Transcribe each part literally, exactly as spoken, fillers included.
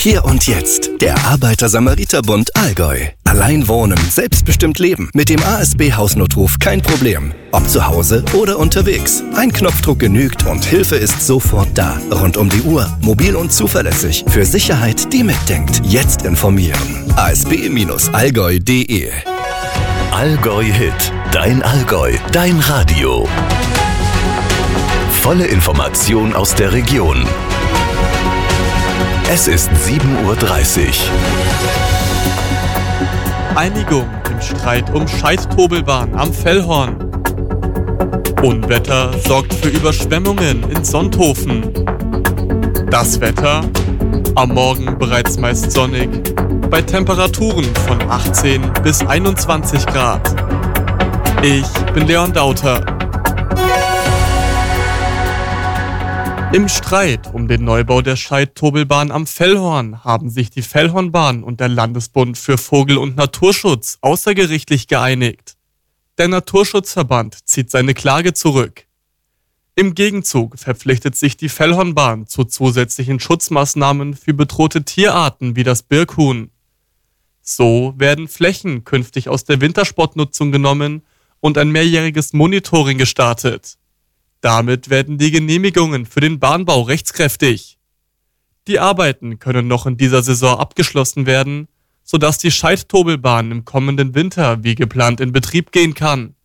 Hier und jetzt. Der Arbeiter-Samariter-Bund Allgäu. Allein wohnen, selbstbestimmt leben. Mit dem A S B-Hausnotruf kein Problem. Ob zu Hause oder unterwegs. Ein Knopfdruck genügt und Hilfe ist sofort da. Rund um die Uhr, mobil und zuverlässig. Für Sicherheit, die mitdenkt. Jetzt informieren. a s b Bindestrich allgäu punkt d e Allgäu Hit. Dein Allgäu. Dein Radio. Volle Information aus der Region. Es ist sieben Uhr dreißig. Einigung im Streit um Scheißtobelbahn am Fellhorn. Unwetter sorgt für Überschwemmungen in Sonthofen. Das Wetter? Am Morgen bereits meist sonnig, bei Temperaturen von achtzehn bis einundzwanzig Grad. Ich bin Leon Dauter. Im Streit um den Neubau der Scheißtobelbahn am Fellhorn haben sich die Fellhornbahn und der Landesbund für Vogel- und Naturschutz außergerichtlich geeinigt. Der Naturschutzverband zieht seine Klage zurück. Im Gegenzug verpflichtet sich die Fellhornbahn zu zusätzlichen Schutzmaßnahmen für bedrohte Tierarten wie das Birkhuhn. So werden Flächen künftig aus der Wintersportnutzung genommen und ein mehrjähriges Monitoring gestartet. Damit werden die Genehmigungen für den Bahnbau rechtskräftig. Die Arbeiten können noch in dieser Saison abgeschlossen werden, sodass die Scheißtobelbahn im kommenden Winter wie geplant in Betrieb gehen kann.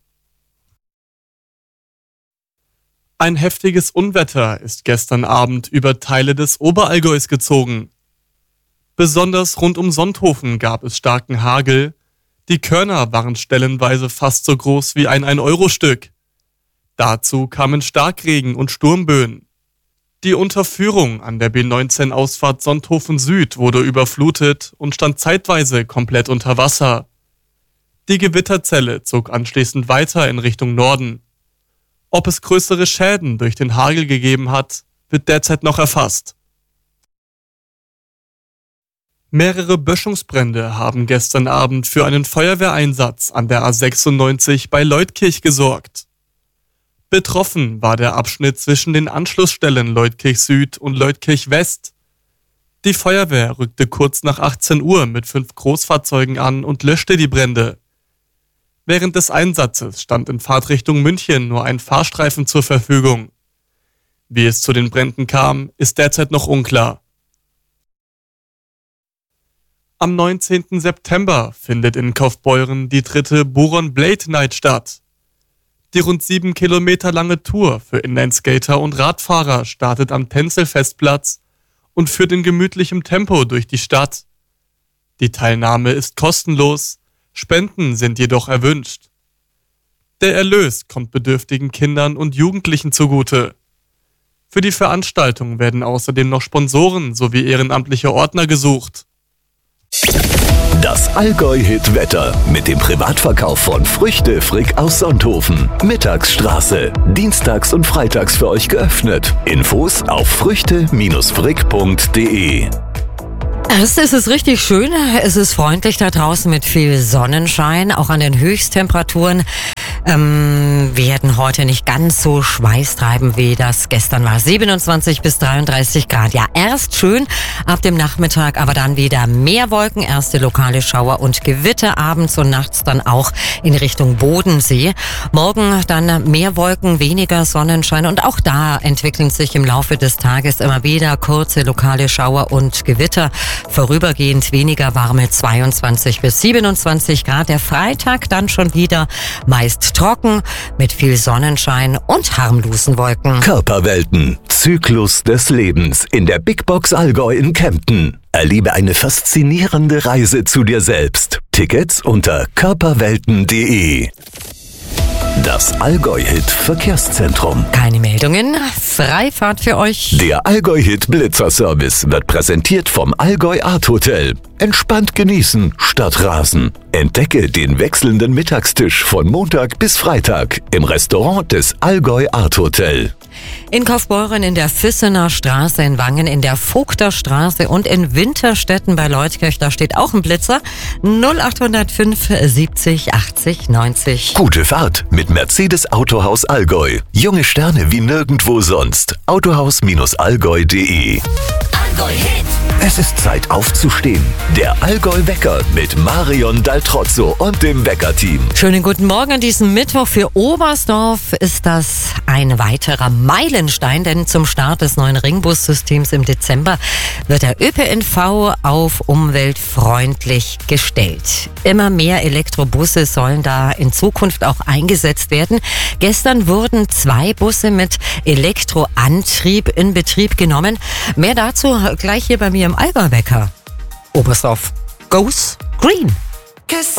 Ein heftiges Unwetter ist gestern Abend über Teile des Oberallgäus gezogen. Besonders rund um Sonthofen gab es starken Hagel. Die Körner waren stellenweise fast so groß wie ein ein-Euro-Stück. Dazu kamen Starkregen und Sturmböen. Die Unterführung an der B neunzehn Ausfahrt Sonthofen Süd wurde überflutet und stand zeitweise komplett unter Wasser. Die Gewitterzelle zog anschließend weiter in Richtung Norden. Ob es größere Schäden durch den Hagel gegeben hat, wird derzeit noch erfasst. Mehrere Böschungsbrände haben gestern Abend für einen Feuerwehreinsatz an der A sechsundneunzig bei Leutkirch gesorgt. Betroffen war der Abschnitt zwischen den Anschlussstellen Leutkirch Süd und Leutkirch West. Die Feuerwehr rückte kurz nach achtzehn Uhr mit fünf Großfahrzeugen an und löschte die Brände. Während des Einsatzes stand in Fahrtrichtung München nur ein Fahrstreifen zur Verfügung. Wie es zu den Bränden kam, ist derzeit noch unklar. Am neunzehnten September findet in Kaufbeuren die dritte Buron Blade Night statt. Die rund sieben Kilometer lange Tour für Inlineskater und Radfahrer startet am Tänzelfestplatz und führt in gemütlichem Tempo durch die Stadt. Die Teilnahme ist kostenlos, Spenden sind jedoch erwünscht. Der Erlös kommt bedürftigen Kindern und Jugendlichen zugute. Für die Veranstaltung werden außerdem noch Sponsoren sowie ehrenamtliche Ordner gesucht. Das Allgäu-Hit-Wetter mit dem Privatverkauf von Früchte Frick aus Sonthofen. Mittagsstraße. Dienstags und freitags für euch geöffnet. Infos auf früchte Bindestrich frick punkt d e. Erst ist es richtig schön, es ist freundlich da draußen mit viel Sonnenschein, auch an den Höchsttemperaturen. Ähm, werden heute nicht ganz so schweißtreibend, wie das gestern war. siebenundzwanzig bis dreiunddreißig Grad. Ja, erst schön ab dem Nachmittag, aber dann wieder mehr Wolken, erste lokale Schauer und Gewitter, abends und nachts dann auch in Richtung Bodensee. Morgen dann mehr Wolken, weniger Sonnenschein und auch da entwickeln sich im Laufe des Tages immer wieder kurze lokale Schauer und Gewitter. Vorübergehend weniger warme zweiundzwanzig bis siebenundzwanzig Grad. Der Freitag dann schon wieder meist trocken mit viel Sonnenschein und harmlosen Wolken. Körperwelten. Zyklus des Lebens in der Big Box Allgäu in Kempten. Erlebe eine faszinierende Reise zu dir selbst. Tickets unter körperwelten punkt d e. Das Allgäu-Hit Verkehrszentrum. Keine Meldungen. Freifahrt für euch. Der Allgäu-Hit Blitzerservice wird präsentiert vom Allgäu Art Hotel. Entspannt genießen statt rasen. Entdecke den wechselnden Mittagstisch von Montag bis Freitag im Restaurant des Allgäu Art Hotel. In Kaufbeuren in der Vissener Straße, in Wangen in der Vogter Straße und in Winterstetten bei Leutkirch, da steht auch ein Blitzer. null acht null fünf siebzig achtzig neunzig. Gute Fahrt mit Mercedes Autohaus Allgäu. Junge Sterne wie nirgendwo sonst. autohaus Bindestrich allgäu punkt d e. Allgäu-Hit. Es ist Zeit aufzustehen. Der Allgäu-Wecker mit Marion Daltrozzo und dem Weckerteam. Schönen guten Morgen an diesem Mittwoch. Für Oberstdorf ist das ein weiterer Meilenstein, denn zum Start des neuen Ringbus-Systems im Dezember wird der Ö P N V auf umweltfreundlich gestellt. Immer mehr Elektrobusse sollen da in Zukunft auch eingesetzt werden. Gestern wurden zwei Busse mit Elektroantrieb in Betrieb genommen. Mehr dazu gleich hier bei mir im Allgäu-Wecker. Oberstdorf goes green. Cause